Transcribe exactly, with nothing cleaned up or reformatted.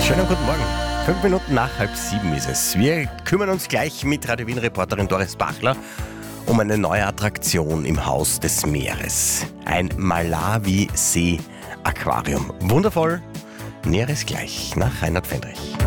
Schönen guten Morgen. Fünf Minuten nach halb sieben ist es. Wir kümmern uns gleich mit Radio Wien-Reporterin Doris Bachler um eine neue Attraktion im Haus des Meeres. Ein Malawi-See-Aquarium. Wundervoll. Näheres gleich nach Reinhard Fendrich.